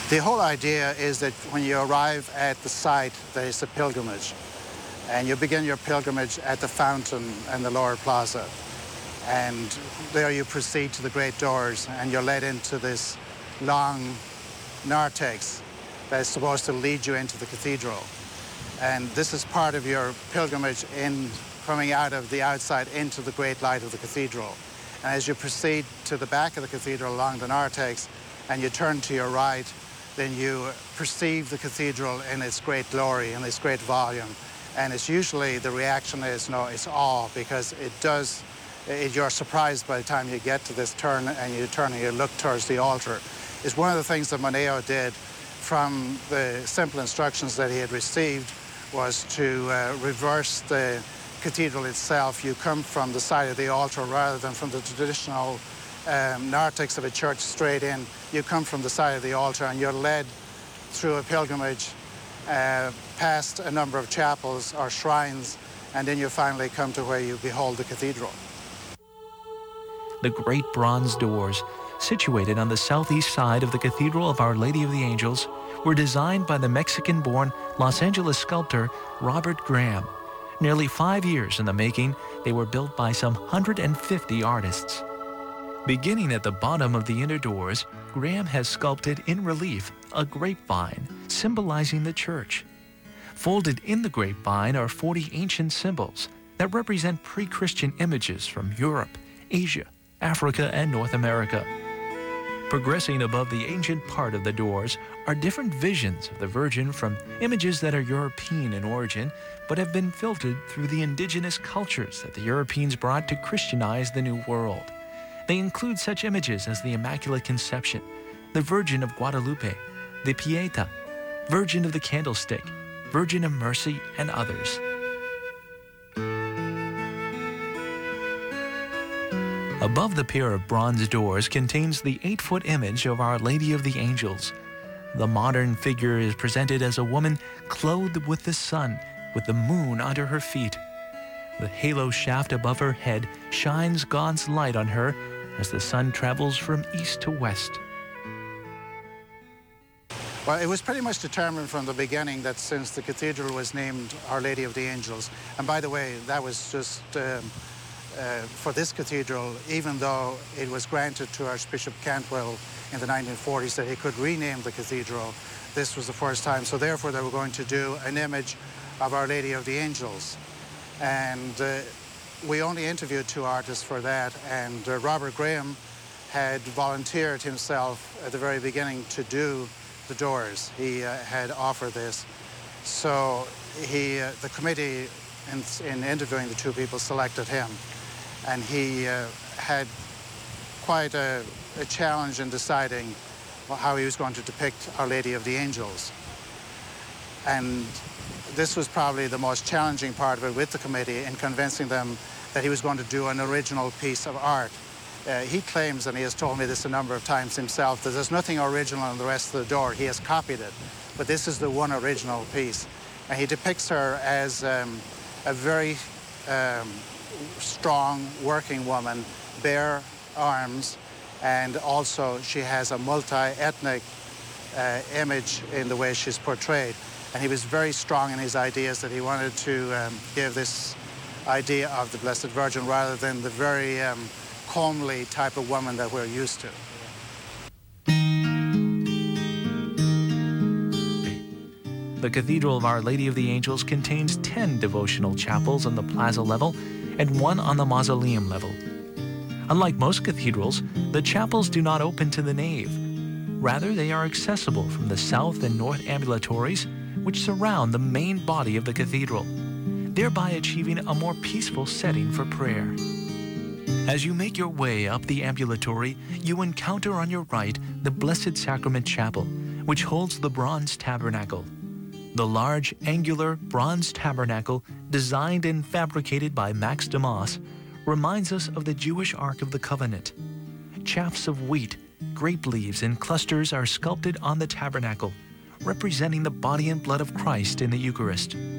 The whole idea is that when you arrive at the site, there's a pilgrimage. And you begin your pilgrimage at the fountain and the lower plaza. And there you proceed to the great doors, and you're led into this long narthex that's supposed to lead you into the cathedral. And this is part of your pilgrimage in coming out of the outside into the great light of the cathedral. And as you proceed to the back of the cathedral along the narthex, and you turn to your right, then you perceive the cathedral in its great glory and its great volume. And it's usually, the reaction is, no, it's awe, because you're surprised by the time you get to this turn and you turn and you look towards the altar. It's one of the things that Moneo did from the simple instructions that he had received was to reverse the cathedral itself. You come from the side of the altar rather than from the traditional narthex of a church straight in. You come from the side of the altar and you're led through a pilgrimage past a number of chapels or shrines, and then you finally come to where you behold the cathedral. The great bronze doors, situated on the southeast side of the Cathedral of Our Lady of the Angels, were designed by the Mexican-born Los Angeles sculptor Robert Graham. Nearly 5 years in the making, they were built by some 150 artists. Beginning at the bottom of the inner doors, Graham has sculpted in relief a grapevine symbolizing the church. Folded in the grapevine are 40 ancient symbols that represent pre-Christian images from Europe, Asia, Africa, and North America. Progressing above the ancient part of the doors are different visions of the Virgin from images that are European in origin, but have been filtered through the indigenous cultures that the Europeans brought to Christianize the New World. They include such images as the Immaculate Conception, the Virgin of Guadalupe, the Pieta, Virgin of the Candlestick, Virgin of Mercy, and others. Above the pair of bronze doors contains the 8-foot image of Our Lady of the Angels. The modern figure is presented as a woman clothed with the sun, with the moon under her feet. The halo shaft above her head shines God's light on her as the sun travels from east to west. Well, it was pretty much determined from the beginning that since the cathedral was named Our Lady of the Angels, and by the way, that was just for this cathedral, even though it was granted to Archbishop Cantwell in the 1940s that he could rename the cathedral, this was the first time. So therefore they were going to do an image of Our Lady of the Angels. And we only interviewed 2 artists for that, and Robert Graham had volunteered himself at the very beginning to do the doors. He had offered this. So the committee, in interviewing the 2 people, selected him. And he had quite a challenge in deciding how he was going to depict Our Lady of the Angels. And this was probably the most challenging part of it with the committee, in convincing them that he was going to do an original piece of art. He claims, and he has told me this a number of times himself, that there's nothing original in the rest of the door. He has copied it, but this is the one original piece. And he depicts her as a very strong working woman, bare arms, and also she has a multi-ethnic image in the way she's portrayed. And he was very strong in his ideas that he wanted to give this idea of the Blessed Virgin rather than the very comely type of woman that we're used to. The Cathedral of Our Lady of the Angels contains 10 devotional chapels on the plaza level and 1 on the mausoleum level. Unlike most cathedrals, the chapels do not open to the nave. Rather, they are accessible from the south and north ambulatories, which surround the main body of the cathedral, thereby achieving a more peaceful setting for prayer. As you make your way up the ambulatory, you encounter on your right the Blessed Sacrament Chapel, which holds the bronze tabernacle. The large, angular bronze tabernacle, designed and fabricated by Max Demas, reminds us of the Jewish Ark of the Covenant. Chaffs of wheat, grape leaves, and clusters are sculpted on the tabernacle, representing the body and blood of Christ in the Eucharist.